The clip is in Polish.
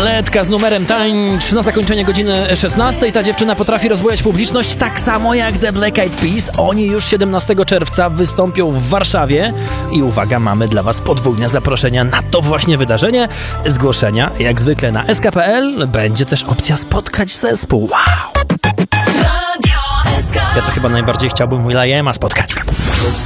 Letka z numerem Tańcz na zakończenie godziny 16. Ta dziewczyna potrafi rozbujać publiczność tak samo jak The Black Eyed Peas. Oni już 17 czerwca wystąpią w Warszawie i uwaga, mamy dla was podwójne zaproszenia na to właśnie wydarzenie. Zgłoszenia jak zwykle na sk.pl. Będzie też opcja spotkać zespół. Wow! Ja to chyba najbardziej chciałbym Will.i.ama spotkać.